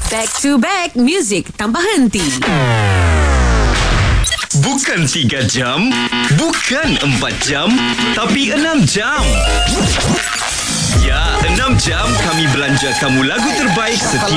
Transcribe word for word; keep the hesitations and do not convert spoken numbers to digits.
Back to back, music tanpa henti. Bukan tiga jam, bukan empat jam, tapi enam jam. Ya, enam jam kami belanja kamu lagu terbaik setiap